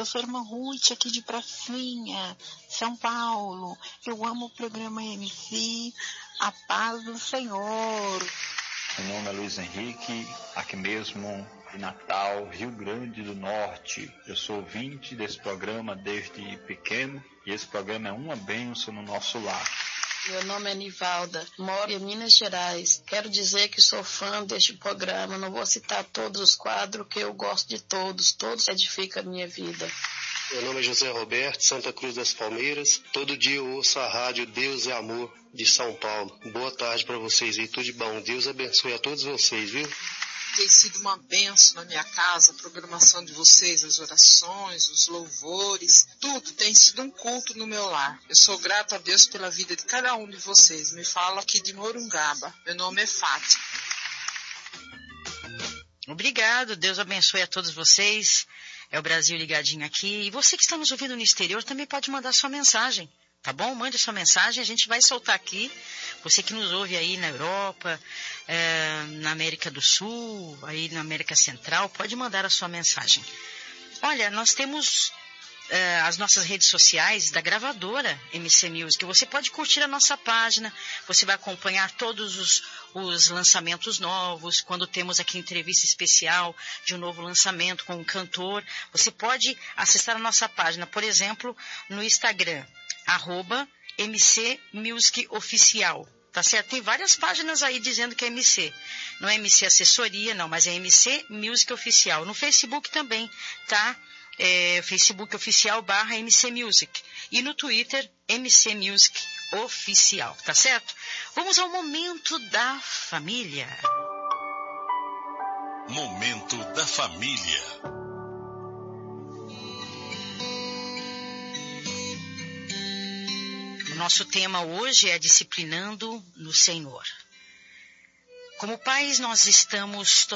Eu sou a irmã Ruth, aqui de Pracinha, São Paulo. Eu amo o programa MC, a paz do Senhor. Meu nome é Luiz Henrique, aqui mesmo em Natal, Rio Grande do Norte. Eu sou ouvinte desse programa desde pequeno e esse programa é uma bênção no nosso lar. Meu nome é Nivalda, moro em Minas Gerais. Quero dizer que sou fã deste programa. Não vou citar todos os quadros, que eu gosto de todos. Todos edificam a minha vida. Meu nome é José Roberto, Santa Cruz das Palmeiras. Todo dia eu ouço a rádio Deus é Amor, de São Paulo. Boa tarde para vocês aí, tudo de bom. Deus abençoe a todos vocês, viu? Tem sido uma bênção na minha casa, a programação de vocês, as orações, os louvores, tudo tem sido um culto no meu lar. Eu sou grata a Deus pela vida de cada um de vocês. Me falo aqui de Morungaba. Meu nome é Fátima. Obrigado, Deus abençoe a todos vocês. É o Brasil ligadinho aqui. E você que está nos ouvindo no exterior também pode mandar sua mensagem. Tá bom? Mande sua mensagem, a gente vai soltar aqui. Você que nos ouve aí na Europa, na América do Sul, aí na América Central, pode mandar a sua mensagem. Olha, nós temos as nossas redes sociais da gravadora MC Music. Você pode curtir a nossa página, você vai acompanhar todos os lançamentos novos, quando temos aqui entrevista especial de um novo lançamento com um cantor. Você pode acessar a nossa página, por exemplo, no Instagram, @MC Music Oficial, tá certo? Tem várias páginas aí dizendo que é MC. Não é MC Assessoria, não, mas é MC Music Oficial. No Facebook também, tá? Facebook Oficial /MC Music. E no Twitter, MC Music Oficial, tá certo? Vamos ao Momento da Família. Momento da Família. O nosso tema hoje é Disciplinando no Senhor. Como pais, nós estamos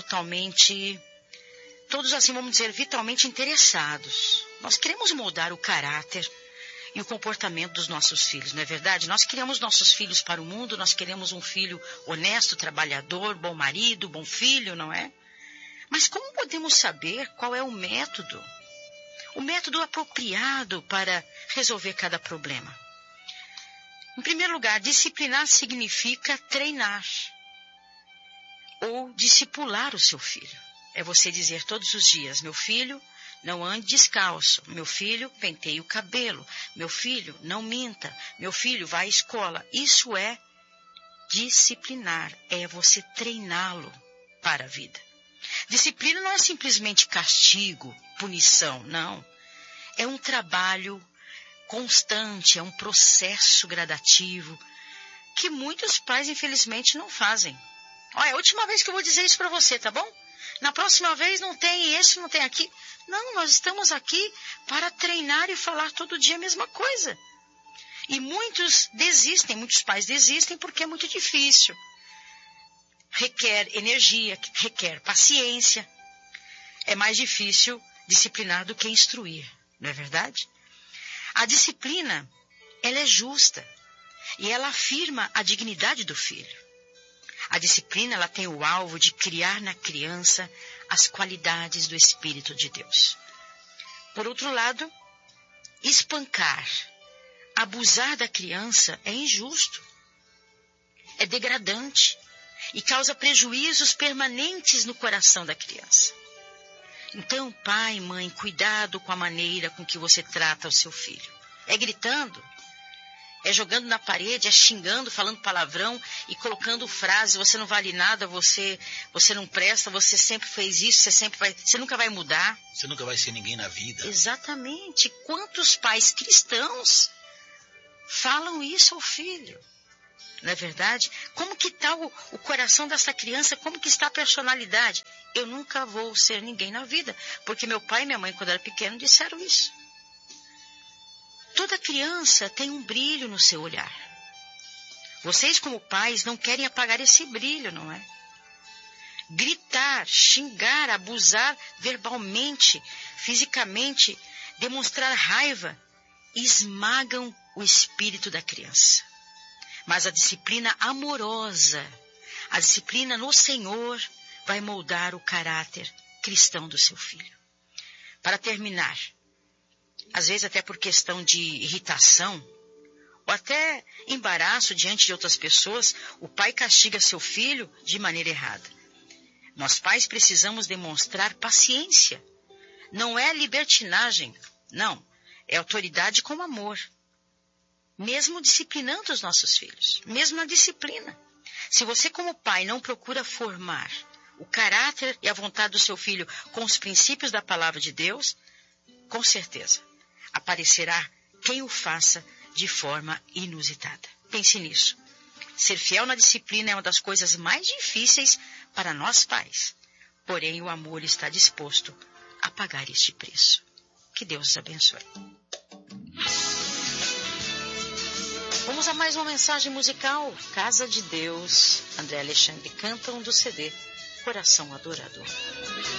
todos assim, vamos dizer, vitalmente interessados. Nós queremos moldar o caráter e o comportamento dos nossos filhos, não é verdade? Nós criamos nossos filhos para o mundo, nós queremos um filho honesto, trabalhador, bom marido, bom filho, não é? Mas como podemos saber qual é o método apropriado para resolver cada problema? Em primeiro lugar, disciplinar significa treinar ou discipular o seu filho. É você dizer todos os dias: meu filho, não ande descalço. Meu filho, penteie o cabelo. Meu filho, não minta. Meu filho, vá à escola. Isso é disciplinar, é você treiná-lo para a vida. Disciplina não é simplesmente castigo, punição, não. É um trabalho constante, é um processo gradativo que muitos pais, infelizmente, não fazem. Olha, é a última vez que eu vou dizer isso para você, tá bom? Na próxima vez não tem esse, não tem aqui. Não, nós estamos aqui para treinar e falar todo dia a mesma coisa. E muitos pais desistem porque é muito difícil. Requer energia, requer paciência. É mais difícil disciplinar do que instruir, não é verdade? A disciplina, ela é justa e ela afirma a dignidade do filho. A disciplina, ela tem o alvo de criar na criança as qualidades do Espírito de Deus. Por outro lado, espancar, abusar da criança é injusto, é degradante e causa prejuízos permanentes no coração da criança. Então, pai, mãe, cuidado com a maneira com que você trata o seu filho. É gritando, é jogando na parede, é xingando, falando palavrão e colocando frase: você não vale nada, você não presta, você sempre fez isso, você nunca vai mudar. Você nunca vai ser ninguém na vida. Exatamente. Quantos pais cristãos falam isso ao filho? Não é verdade? Como que está o coração dessa criança? Como que está a personalidade? Eu nunca vou ser ninguém na vida, porque meu pai e minha mãe, quando era pequeno, disseram isso. Toda criança tem um brilho no seu olhar. Vocês, como pais, não querem apagar esse brilho, não é? Gritar, xingar, abusar verbalmente, fisicamente, demonstrar raiva, esmagam o espírito da criança. Mas a disciplina amorosa, a disciplina no Senhor, vai moldar o caráter cristão do seu filho. Para terminar, às vezes até por questão de irritação, ou até embaraço diante de outras pessoas, o pai castiga seu filho de maneira errada. Nós pais precisamos demonstrar paciência. Não é libertinagem, não. É autoridade com amor. Mesmo disciplinando os nossos filhos, mesmo na disciplina. Se você como pai não procura formar o caráter e a vontade do seu filho com os princípios da palavra de Deus, com certeza aparecerá quem o faça de forma inusitada. Pense nisso. Ser fiel na disciplina é uma das coisas mais difíceis para nós pais. Porém, o amor está disposto a pagar este preço. Que Deus os abençoe. Vamos a mais uma mensagem musical. Casa de Deus. André Alexandre cantam do CD Coração Adorador.